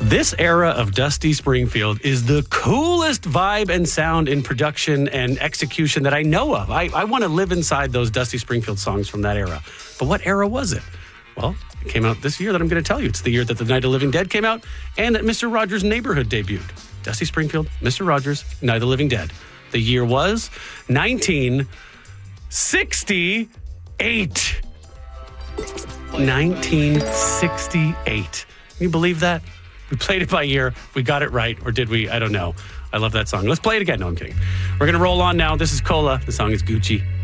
This era of Dusty Springfield is the coolest vibe and sound in production and execution that I know of. I want to live inside those Dusty Springfield songs from that era. But what era was it? Well, it came out this year that I'm going to tell you. It's the year that The Night of the Living Dead came out and that Mr. Rogers' Neighborhood debuted. Dusty Springfield, Mr. Rogers, Night of the Living Dead. The year was 1968. 1968. Can you believe that? We played it by year. We got it right. Or did we? I don't know. I love that song. Let's play it again. No, I'm kidding. We're going to roll on now. This is Cola. The song is Gucci.